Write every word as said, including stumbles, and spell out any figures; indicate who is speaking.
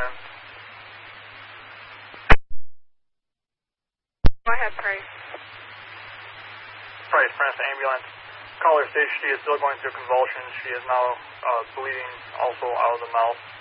Speaker 1: in.
Speaker 2: Go ahead, Price.
Speaker 1: Price, Prince ambulance. Caller states she is still going through convulsions. She is now uh, bleeding also out of the mouth.